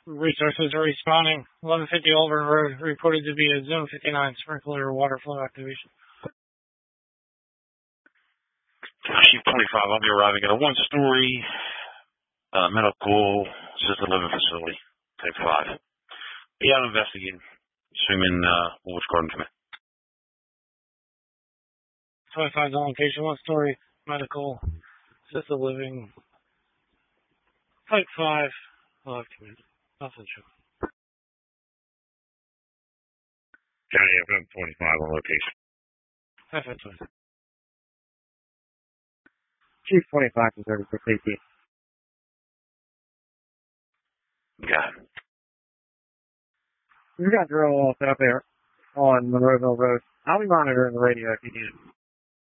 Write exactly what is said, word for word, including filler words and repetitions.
Resources are responding. eleven fifty Auburn Road reported to be a Zone fifty-nine sprinkler water flow activation. Chief twenty-five, I'll be arriving at a one-story uh, medical assisted living facility. Type five. Be out investigating. Assuming uh, Wolves Garden commit. twenty-five on location, one-story medical assisted living. Type five. I'll have commit. Nothing sure. County F M twenty-five on location. F M twenty. Chief twenty-five from thirty-six eighteen. Got it. We've got drill all set up there on Monroeville Road. I'll be monitoring the radio if you need it.